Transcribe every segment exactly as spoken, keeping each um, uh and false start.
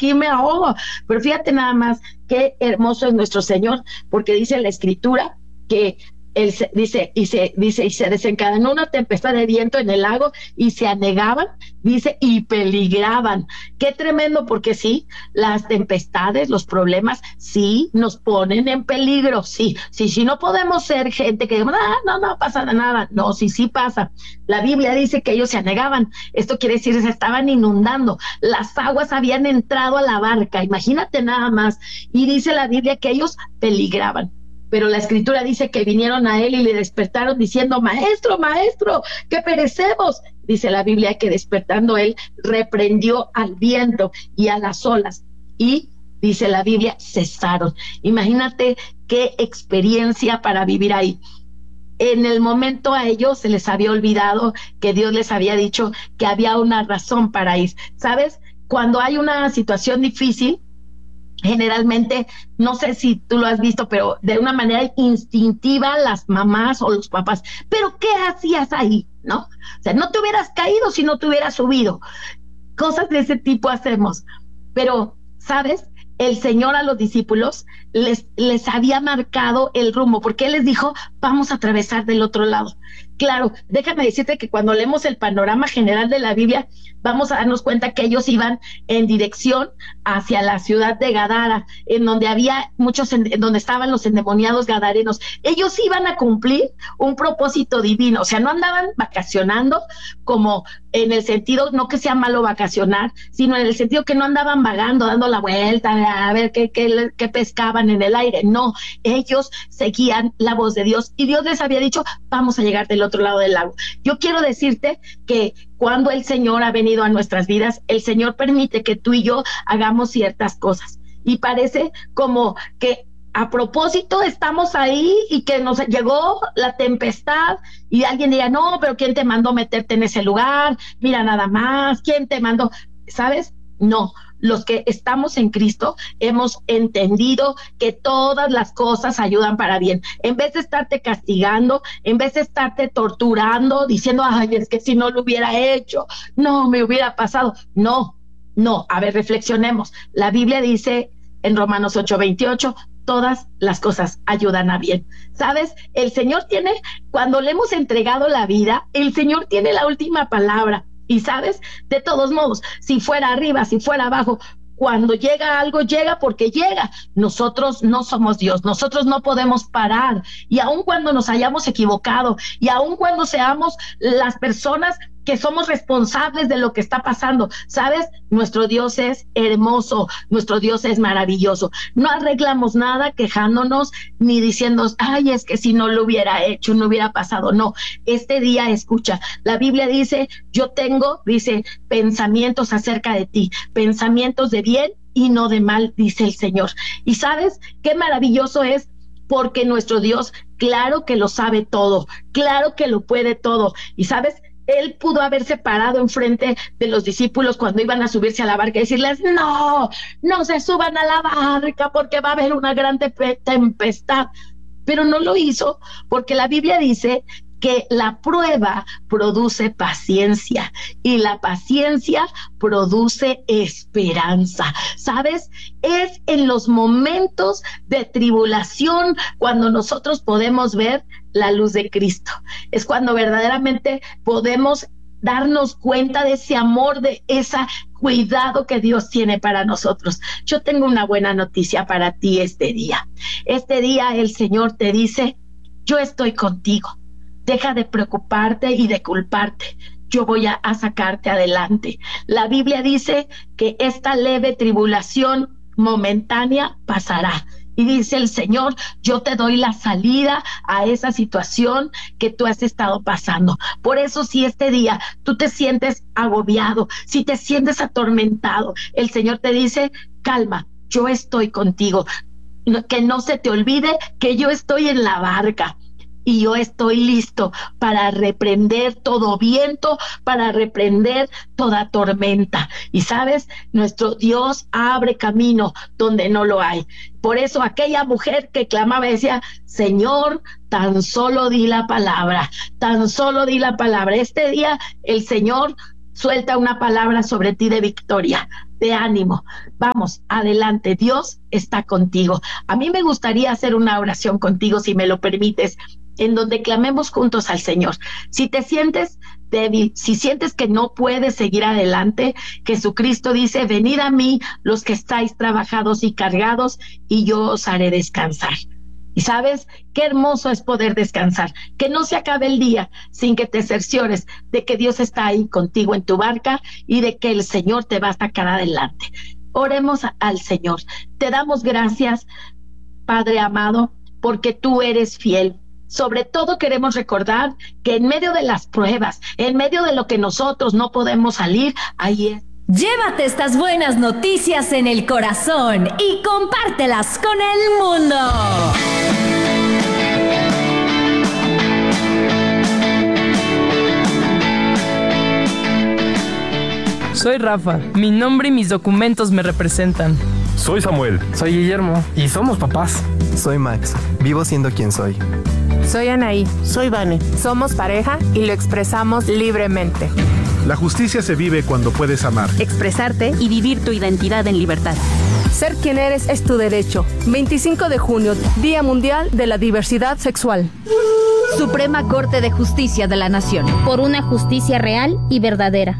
aquí me ahogo. Pero fíjate nada más qué hermoso es nuestro Señor, porque dice la Escritura que él se, dice, y se, dice, y se desencadenó una tempestad de viento en el lago y se anegaban, dice, y peligraban. Qué tremendo, porque sí, las tempestades, los problemas, sí, nos ponen en peligro, sí, sí, sí, no podemos ser gente que, ah, no, no pasa nada, no, sí, sí pasa. La Biblia dice que ellos se anegaban, esto quiere decir que se estaban inundando, las aguas habían entrado a la barca, imagínate nada más, y dice la Biblia que ellos peligraban. Pero la Escritura dice que vinieron a él y le despertaron diciendo, maestro, maestro, que perecemos. Dice la Biblia que despertando él reprendió al viento y a las olas y, dice la Biblia, cesaron. Imagínate qué experiencia para vivir ahí. En el momento a ellos se les había olvidado que Dios les había dicho que había una razón para ir. ¿Sabes? Cuando hay una situación difícil, generalmente, no sé si tú lo has visto, pero de una manera instintiva las mamás o los papás, ¿pero qué hacías ahí? ¿No? O sea, no te hubieras caído si no te hubieras subido. Cosas de ese tipo hacemos. Pero, ¿sabes? El Señor a los discípulos les, les había marcado el rumbo, porque Él les dijo, vamos a atravesar del otro lado. Claro, déjame decirte que cuando leemos el panorama general de la Biblia, vamos a darnos cuenta que ellos iban en dirección hacia la ciudad de Gadara, en donde había muchos, en donde estaban los endemoniados gadarenos. Ellos iban a cumplir un propósito divino, o sea, no andaban vacacionando como en el sentido, no que sea malo vacacionar, sino en el sentido que no andaban vagando, dando la vuelta, a ver qué, qué, qué pescaban en el aire. No, ellos seguían la voz de Dios y Dios les había dicho, vamos a llegar del otro lado del lago. Yo quiero decirte que cuando el Señor ha venido a nuestras vidas, el Señor permite que tú y yo hagamos ciertas cosas. Y parece como que a propósito estamos ahí y que nos llegó la tempestad y alguien diría, no, pero ¿quién te mandó meterte en ese lugar? Mira nada más, ¿quién te mandó? ¿Sabes? No, los que estamos en Cristo hemos entendido que todas las cosas ayudan para bien. En vez de estarte castigando, en vez de estarte torturando, diciendo, ay, es que si no lo hubiera hecho, no me hubiera pasado. No, no, a ver, reflexionemos. La Biblia dice en Romanos ocho veintiocho, todas las cosas ayudan a bien. ¿Sabes? El Señor tiene, cuando le hemos entregado la vida, el Señor tiene la última palabra. Y sabes, de todos modos, si fuera arriba, si fuera abajo, cuando llega algo, llega porque llega. Nosotros no somos Dios, nosotros no podemos parar. Y aun cuando nos hayamos equivocado, y aun cuando seamos las personas que somos responsables de lo que está pasando, ¿sabes? Nuestro Dios es hermoso, nuestro Dios es maravilloso. No arreglamos nada quejándonos ni diciendo, ay, es que si no lo hubiera hecho, no hubiera pasado. No, este día, escucha, la Biblia dice, yo tengo, dice, pensamientos acerca de ti, pensamientos de bien y no de mal, dice el Señor. Y ¿sabes qué maravilloso es? Porque nuestro Dios, claro que lo sabe todo, claro que lo puede todo. Y ¿sabes? Él pudo haberse parado enfrente de los discípulos cuando iban a subirse a la barca y decirles, no, no se suban a la barca porque va a haber una gran tempestad. Pero no lo hizo porque la Biblia dice que la prueba produce paciencia y la paciencia produce esperanza. ¿Sabes? Es en los momentos de tribulación cuando nosotros podemos ver la luz de Cristo. Es cuando verdaderamente podemos darnos cuenta de ese amor, de ese cuidado que Dios tiene para nosotros. Yo tengo una buena noticia para ti este día. Este día el Señor te dice, yo estoy contigo. Deja de preocuparte y de culparte. Yo voy a, a sacarte adelante. La Biblia dice que esta leve tribulación momentánea pasará. Y dice el Señor, yo te doy la salida a esa situación que tú has estado pasando. Por eso, si este día tú te sientes agobiado, si te sientes atormentado, el Señor te dice, calma, yo estoy contigo. Que no se te olvide que yo estoy en la barca. Y yo estoy listo para reprender todo viento, para reprender toda tormenta. Y sabes, nuestro Dios abre camino donde no lo hay. Por eso aquella mujer que clamaba y decía, Señor, tan solo di la palabra, tan solo di la palabra. Este día el Señor suelta una palabra sobre ti de victoria, de ánimo. Vamos, adelante, Dios está contigo. A mí me gustaría hacer una oración contigo, si me lo permites, en donde clamemos juntos al Señor. Si te sientes débil, si sientes que no puedes seguir adelante, Jesucristo dice, venid a mí los que estáis trabajados y cargados, y yo os haré descansar. Y sabes, qué hermoso es poder descansar, que no se acabe el día sin que te cerciores de que Dios está ahí contigo en tu barca y de que el Señor te va a sacar adelante. Oremos al Señor. Te damos gracias, Padre amado, porque tú eres fiel. Sobre todo queremos recordar que en medio de las pruebas, en medio de lo que nosotros no podemos salir, ahí es. Llévate estas buenas noticias en el corazón y compártelas con el mundo. Soy Rafa, mi nombre y mis documentos me representan. Soy Samuel. Soy Guillermo y somos papás. Soy Max, vivo siendo quien soy. Soy Anaí. Soy Vane. Somos pareja y lo expresamos libremente. La justicia se vive cuando puedes amar, expresarte y vivir tu identidad en libertad. Ser quien eres es tu derecho. veinticinco de junio, Día Mundial de la Diversidad Sexual. Suprema Corte de Justicia de la Nación. Por una justicia real y verdadera.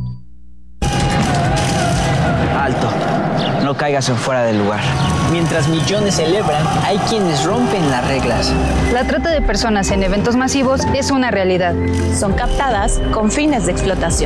Alto. No caigas en fuera del lugar. Mientras millones celebran, hay quienes rompen las reglas. La trata de personas en eventos masivos es una realidad. Son captadas con fines de explotación.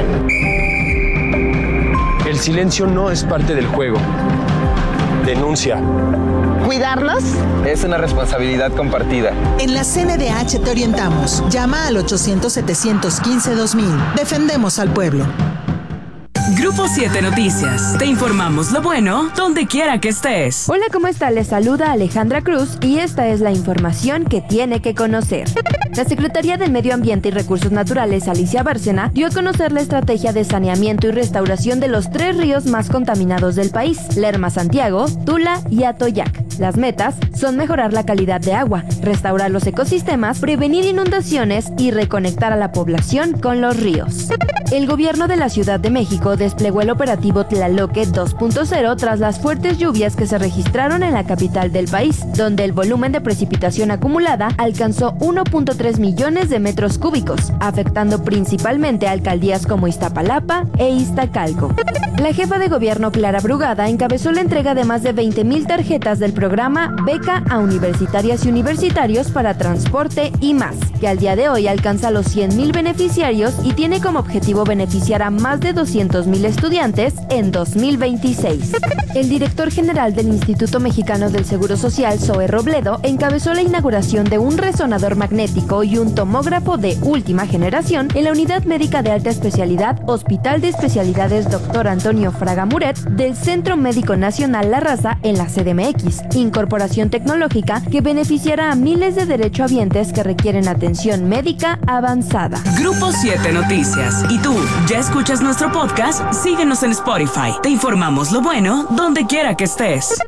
El silencio no es parte del juego. Denuncia. ¿Cuidarlos? Es una responsabilidad compartida. En la C N D H te orientamos. Llama al ochocientos, setecientos quince, dos mil. Defendemos al pueblo. Grupo siete Noticias. Te informamos lo bueno donde quiera que estés. Hola, ¿cómo está? Les saluda Alejandra Cruz y esta es la información que tiene que conocer. La Secretaría del Medio Ambiente y Recursos Naturales, Alicia Bárcena, dio a conocer la estrategia de saneamiento y restauración de los tres ríos más contaminados del país, Lerma Santiago, Tula y Atoyac. Las metas son mejorar la calidad de agua, restaurar los ecosistemas, prevenir inundaciones y reconectar a la población con los ríos. El gobierno de la Ciudad de México desplegó el operativo Tlaloque dos punto cero tras las fuertes lluvias que se registraron en la capital del país, donde el volumen de precipitación acumulada alcanzó uno punto tres millones de metros cúbicos, afectando principalmente a alcaldías como Iztapalapa e Iztacalco. La jefa de gobierno Clara Brugada encabezó la entrega de más de veinte mil tarjetas del programa Beca a Universitarias y Universitarios para Transporte y Más, que al día de hoy alcanza los cien mil beneficiarios y tiene como objetivo beneficiar a más de doscientos mil estudiantes en dos mil veintiséis. El director general del Instituto Mexicano del Seguro Social, Zoe Robledo, encabezó la inauguración de un resonador magnético y un tomógrafo de última generación en la Unidad Médica de Alta Especialidad Hospital de Especialidades doctor Antonio Fraga Muret del Centro Médico Nacional La Raza en la C D M X, incorporación tecnológica que beneficiará a miles de derechohabientes que requieren atención médica avanzada. Grupo siete Noticias. ¿Y tú, ya escuchas nuestro podcast? Síguenos en Spotify. Te informamos lo bueno donde quiera que estés.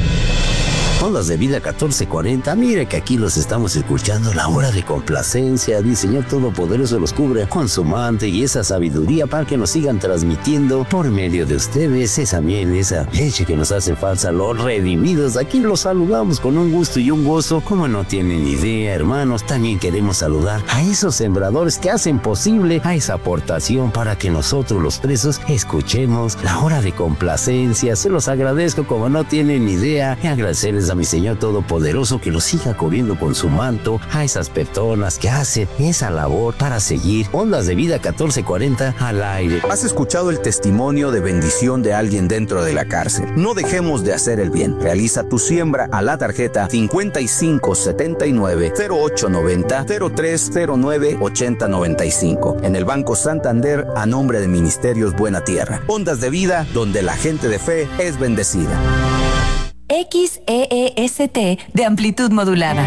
Ondas de Vida catorce cuarenta, mire que aquí los estamos escuchando, la hora de complacencia, el Señor Todopoderoso los cubre con su manto y esa sabiduría para que nos sigan transmitiendo por medio de ustedes esa miel, esa leche que nos hace falta, los redimidos. Aquí los saludamos con un gusto y un gozo, como no tienen idea, hermanos. También queremos saludar a esos sembradores que hacen posible a esa aportación para que nosotros los presos escuchemos la hora de complacencia. Se los agradezco como no tienen idea y agradecerles a mi Señor Todopoderoso que los siga cubriendo con su manto a esas personas que hacen esa labor para seguir Ondas de Vida catorce cuarenta al aire. ¿Has escuchado el testimonio de bendición de alguien dentro de la cárcel? No dejemos de hacer el bien. Realiza tu siembra a la tarjeta cincuenta y cinco setenta y nueve cero ocho noventa cero tres cero nueve ochenta noventa y cinco en el Banco Santander a nombre de Ministerios Buena Tierra. Ondas de Vida, donde la gente de fe es bendecida. X E E S T de amplitud modulada.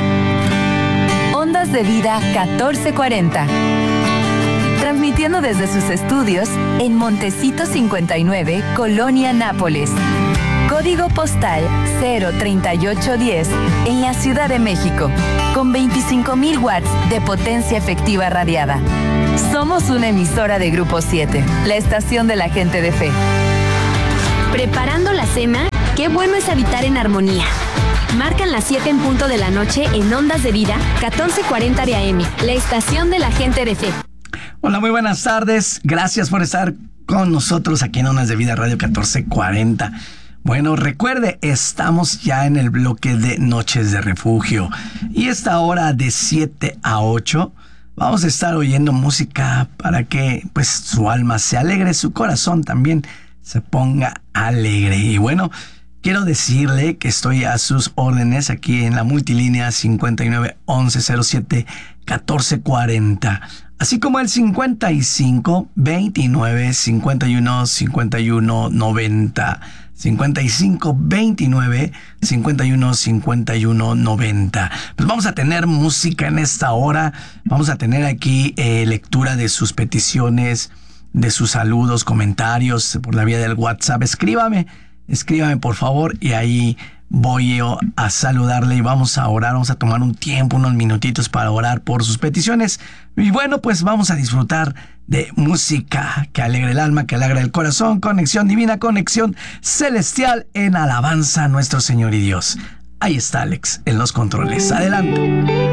Ondas de Vida catorce cuarenta. Transmitiendo desde sus estudios en Montecito cincuenta y nueve, Colonia Nápoles. Código postal cero treinta y ocho diez en la Ciudad de México, con veinticinco mil watts de potencia efectiva radiada. Somos una emisora de Grupo siete, la estación de la gente de fe. Preparando la cena, qué bueno es habitar en armonía. Marcan las siete en punto de la noche en Ondas de Vida, catorce cuarenta de A M, la estación de la gente de fe. Hola, muy buenas tardes. Gracias por estar con nosotros aquí en Ondas de Vida Radio catorce cuarenta. Bueno, recuerde, estamos ya en el bloque de Noches de Refugio. Y esta hora de siete a ocho vamos a estar oyendo música para que pues su alma se alegre, su corazón también se ponga alegre. Y bueno, quiero decirle que estoy a sus órdenes aquí en la multilínea cincuenta y nueve once cero siete catorce cuarenta. Así como el cincuenta y cinco veintinueve cincuenta y uno cincuenta y uno noventa. cincuenta y cinco veintinueve cincuenta y uno cincuenta y uno noventa. Pues vamos a tener música en esta hora. Vamos a tener aquí eh, lectura de sus peticiones, de sus saludos, comentarios por la vía del WhatsApp. Escríbame, escríbame por favor y ahí voy yo a saludarle y vamos a orar, vamos a tomar un tiempo, unos minutitos para orar por sus peticiones. Y bueno, pues vamos a disfrutar de música que alegre el alma, que alegre el corazón. Conexión divina, conexión celestial en alabanza a nuestro Señor y Dios. Ahí está Alex en los controles. Adelante.